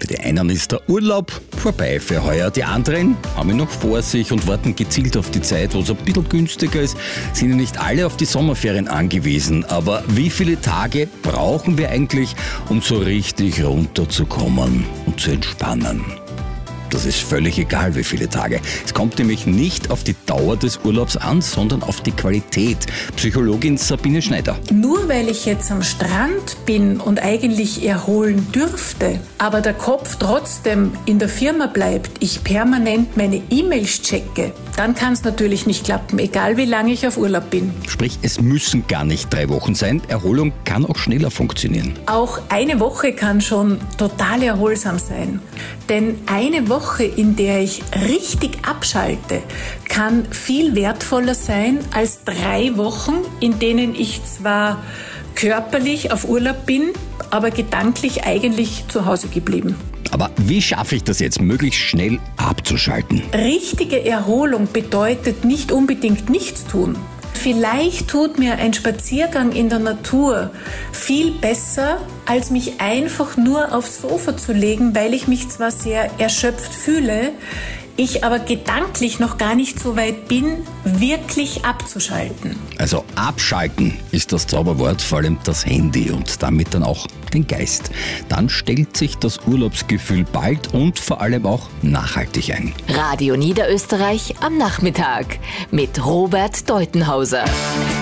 die einen ist der Urlaub vorbei für heuer. Die anderen haben ihn noch vor sich und warten gezielt auf die Zeit, wo es ein bisschen günstiger ist. Sind ja nicht alle auf die Sommerferien angewiesen. Aber wie viele Tage brauchen wir eigentlich, um so richtig runterzukommen und zu entspannen? Das ist völlig egal, wie viele Tage. Es kommt nämlich nicht auf die Dauer des Urlaubs an, sondern auf die Qualität. Psychologin Sabine Schneider. Nur weil ich jetzt am Strand bin und eigentlich erholen dürfte, aber der Kopf trotzdem in der Firma bleibt, ich permanent meine E-Mails checke, dann kann es natürlich nicht klappen, egal wie lange ich auf Urlaub bin. Sprich, es müssen gar nicht 3 Wochen sein. Erholung kann auch schneller funktionieren. Auch eine Woche kann schon total erholsam sein. Denn eine Woche, in der ich richtig abschalte, kann viel wertvoller sein als 3 Wochen, in denen ich zwar körperlich auf Urlaub bin, aber gedanklich eigentlich zu Hause geblieben. Aber wie schaffe ich das jetzt, möglichst schnell abzuschalten? Richtige Erholung bedeutet nicht unbedingt nichts tun. Vielleicht tut mir ein Spaziergang in der Natur viel besser, als mich einfach nur aufs Sofa zu legen, weil ich mich zwar sehr erschöpft fühle, ich aber gedanklich noch gar nicht so weit bin, wirklich abzuschalten. Also abschalten ist das Zauberwort, vor allem das Handy und damit dann auch den Geist. Dann stellt sich das Urlaubsgefühl bald und vor allem auch nachhaltig ein. Radio Niederösterreich am Nachmittag mit Robert Deutenhauser.